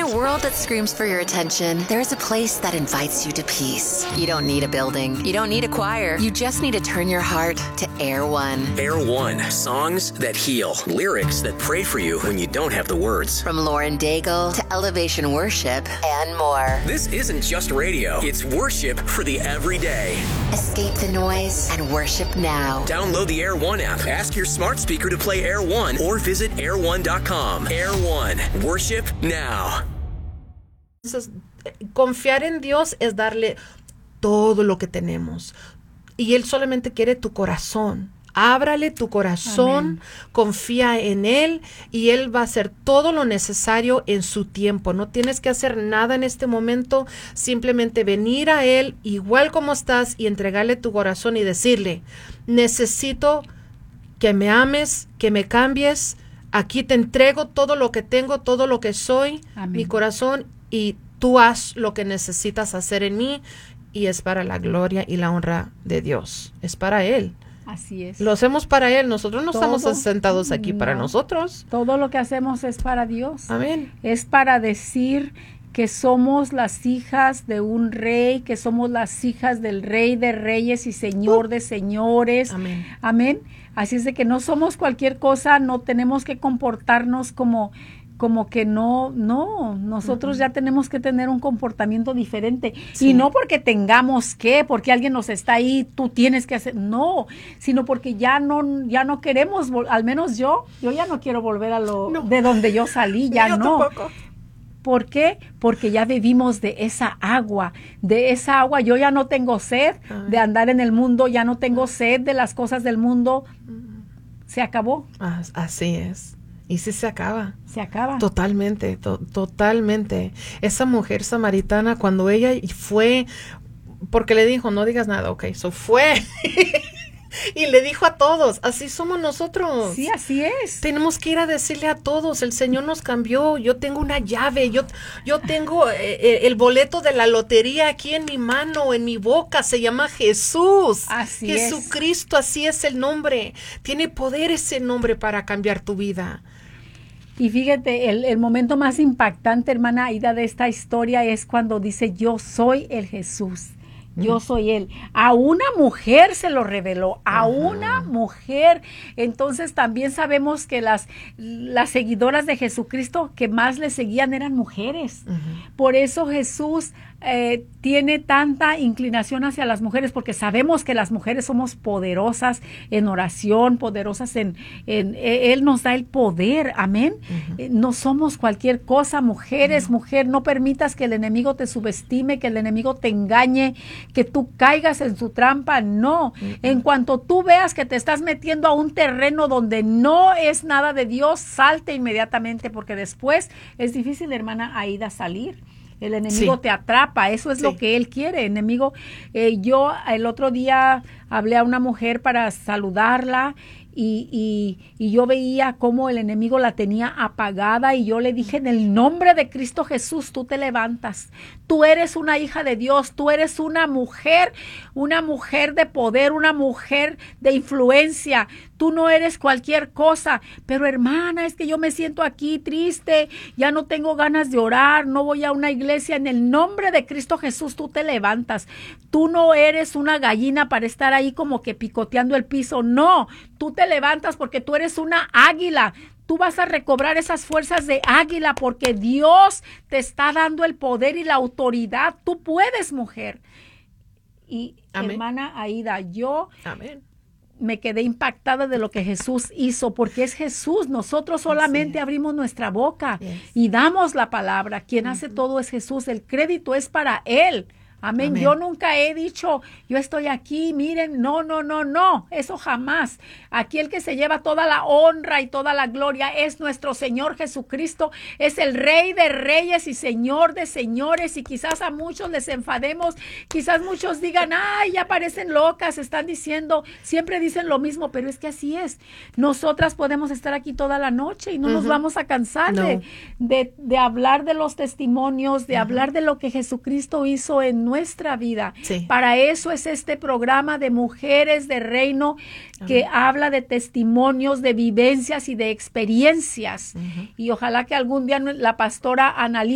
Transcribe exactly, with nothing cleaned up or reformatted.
a world that screams for your attention, there's a place that invites you to peace. You don't need a building. You don't need a choir. You just need to turn your heart to Air One. Air One. Songs that heal. Lyrics that pray for you when you don't have the words. From Lauren Daigle to Elevation Worship and more. This isn't just radio. It's worship for the everyday. Escape the noise and worship now. Download the Air One app. Ask your smart speaker to play Air One or visit air one dot com. Air One. Worship now. Entonces, confiar en Dios es darle todo lo que tenemos. Y Él solamente quiere tu corazón. Ábrale tu corazón, amén. Confía en Él y Él va a hacer todo lo necesario en su tiempo. No tienes que hacer nada en este momento, simplemente venir a Él igual como estás y entregarle tu corazón y decirle, necesito que me ames, que me cambies. Aquí te entrego todo lo que tengo, todo lo que soy, amén. Mi corazón, y tú haz lo que necesitas hacer en mí, y es para la gloria y la honra de Dios. Es para Él. Así es. Lo hacemos para Él. Nosotros no todo, estamos sentados aquí no, para nosotros. Todo lo que hacemos es para Dios. Amén. Es para decir que somos las hijas de un rey, que somos las hijas del Rey de Reyes y Señor uh. de Señores. Amén. Amén. Así es de que no somos cualquier cosa, no tenemos que comportarnos como, como que no, no, nosotros uh-huh. ya tenemos que tener un comportamiento diferente. Sí. Y no porque tengamos que, porque alguien nos está ahí, tú tienes que hacer, no, sino porque ya no, ya no queremos, al menos yo, yo ya no quiero volver a lo no. de donde yo salí, ya yo no. Tampoco. ¿Por qué? Porque ya bebimos de esa agua, de esa agua. Yo ya no tengo sed Ay. de andar en el mundo, ya no tengo sed de las cosas del mundo. Se acabó. Así es. Y sí se acaba. Se acaba. Totalmente, to- totalmente. Esa mujer samaritana, cuando ella fue, porque le dijo, no digas nada, ok, so fue. Y le dijo a todos, así somos nosotros. Sí, así es. Tenemos que ir a decirle a todos, el Señor nos cambió, yo tengo una llave, yo, yo tengo eh, el boleto de la lotería aquí en mi mano, en mi boca, se llama Jesús. Así Jesucristo, es. así es el nombre. Tiene poder ese nombre para cambiar tu vida. Y fíjate, el, el momento más impactante, hermana Aida, de esta historia es cuando dice, yo soy el Jesús. Yo soy Él. A una mujer se lo reveló, a uh-huh. una mujer. Entonces también sabemos que las, las seguidoras de Jesucristo que más le seguían eran mujeres. Uh-huh. Por eso Jesús eh, tiene tanta inclinación hacia las mujeres, porque sabemos que las mujeres somos poderosas en oración, poderosas en, en, en Él nos da el poder, amén. Uh-huh. Eh, no somos cualquier cosa, mujeres, uh-huh. mujer, no permitas que el enemigo te subestime, que el enemigo te engañe, que tú caigas en su trampa, no. Uh-huh. En cuanto tú veas que te estás metiendo a un terreno donde no es nada de Dios, salte inmediatamente, porque después es difícil, hermana Aida, salir. El enemigo sí. te atrapa, eso es sí. lo que él quiere, enemigo. Eh, yo el otro día hablé a una mujer para saludarla, Y, y, y yo veía cómo el enemigo la tenía apagada, y yo le dije, en el nombre de Cristo Jesús, tú te levantas, tú eres una hija de Dios, tú eres una mujer, una mujer de poder, una mujer de influencia, tú no eres cualquier cosa. Pero hermana, es que yo me siento aquí triste, ya no tengo ganas de orar, no voy a una iglesia. En el nombre de Cristo Jesús, tú te levantas, tú no eres una gallina para estar ahí como que picoteando el piso, no, tú te levantas porque tú eres una águila. Tú vas a recobrar esas fuerzas de águila porque Dios te está dando el poder y la autoridad. Tú puedes, mujer. Y Amén. Hermana Aida, yo Amén. me quedé impactada de lo que Jesús hizo, porque es Jesús. Nosotros solamente abrimos nuestra boca yes. y damos la palabra. Quien uh-huh. hace todo es Jesús. El crédito es para Él. Amén. Amén. Yo nunca he dicho, yo estoy aquí, miren, no, no, no, no, eso jamás. Aquí el que se lleva toda la honra y toda la gloria es nuestro Señor Jesucristo, es el Rey de Reyes y Señor de Señores. Y quizás a muchos les enfademos, quizás muchos digan, ay, ya parecen locas, están diciendo, siempre dicen lo mismo, pero es que así es. Nosotras podemos estar aquí toda la noche y no uh-huh. nos vamos a cansar no. de, de, de hablar de los testimonios, de uh-huh. hablar de lo que Jesucristo hizo en nuestra vida. Sí. Para eso es este programa de Mujeres de Reino, que uh-huh. habla de testimonios, de vivencias y de experiencias. Uh-huh. Y ojalá que algún día la pastora Analí